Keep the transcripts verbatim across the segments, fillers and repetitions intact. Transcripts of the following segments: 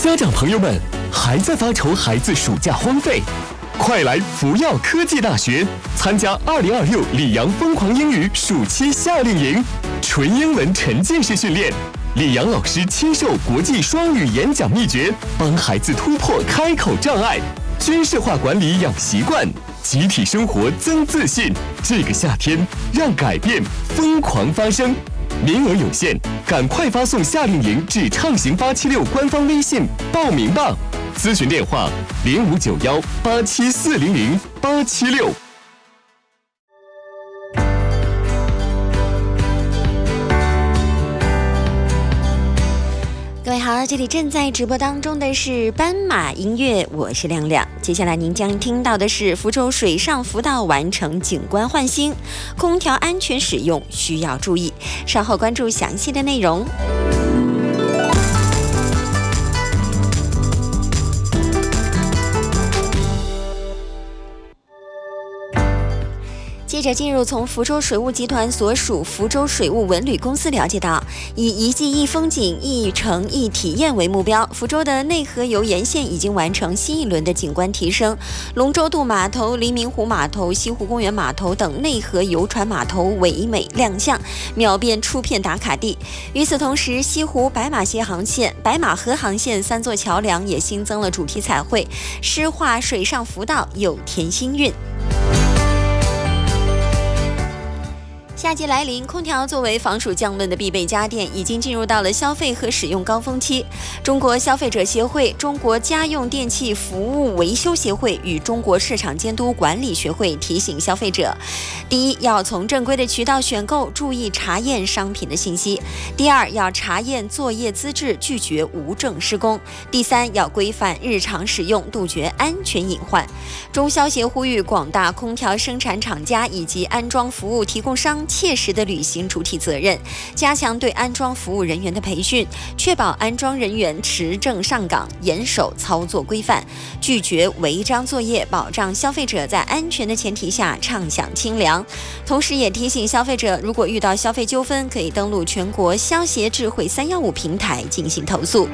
家长朋友们，还在发愁孩子暑假荒废？快来福耀科技大学参加二零二六里昂疯狂英语暑期夏令营，纯英文沉浸式训练，里昂老师亲授国际双语演讲秘诀，帮孩子突破开口障碍，军事化管理养习惯，集体生活增自信。这个夏天，让改变疯狂发生。名额有限，赶快发送夏令营至畅行八七六官方微信报名吧。咨询电话零五九幺八七四零零八七六。 各位好，这里正在直播当中的是斑马音乐，我是亮亮。接下来您将听到的是福州水上浮道完成景观换新，空调安全使用需要注意，稍后关注详细的内容。接着进入，从福州水务集团所属福州水务文旅公司了解到，以一季一风景、一城一体验为目标，福州的内河游沿线已经完成新一轮的景观提升。龙舟渡码头、黎明湖码头、西湖公园码头等内河游船码头唯美亮相，秒变出片打卡地。与此同时，西湖白马斜航线、白马河航线三座桥梁也新增了主题彩绘，诗画水上浮道有添新韵。夏季来临，空调作为防暑降温的必备家电，已经进入到了消费和使用高峰期。中国消费者协会、中国家用电器服务维修协会与中国市场监督管理学会提醒消费者：第一，要从正规的渠道选购，注意查验商品的信息；第二，要查验作业资质，拒绝无证施工；第三，要规范日常使用，杜绝安全隐患。中消协呼吁广大空调生产厂家以及安装服务提供商切实地履行主体责任，加强对安装服务人员的培训，确保安装人员持证上岗，严守操作规范，拒绝违章作业，保障消费者在安全的前提下畅享清凉。同时也提醒消费者，如果遇到消费纠纷，可以登录全国消协智慧三一五平台进行投诉。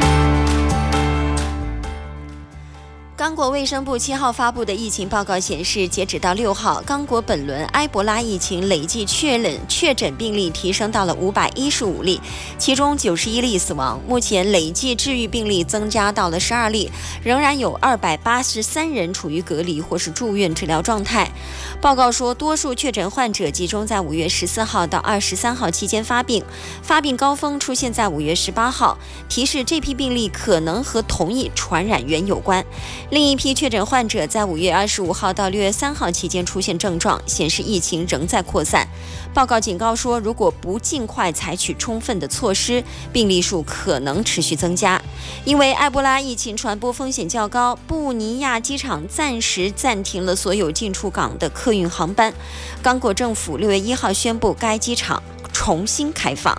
刚果卫生部七号发布的疫情报告显示，截止到六号，刚果本轮埃博拉疫情累计确诊确诊病例提升到了五百一十五例，其中九十一例死亡。目前累计治愈病例增加到了十二例，仍然有二百八十三人处于隔离或是住院治疗状态。报告说，多数确诊患者集中在五月十四号到二十三号期间发病，发病高峰出现在五月十八号，提示这批病例可能和同一传染源有关。另一批确诊患者在五月二十五号到六月三号期间出现症状，显示疫情仍在扩散。报告警告说，如果不尽快采取充分的措施，病例数可能持续增加。因为埃博拉疫情传播风险较高，布尼亚机场暂时暂停了所有进出港的客运航班。刚果政府六月一号宣布该机场重新开放。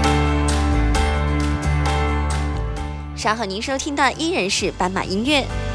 稍后您收听到依然是斑马音乐。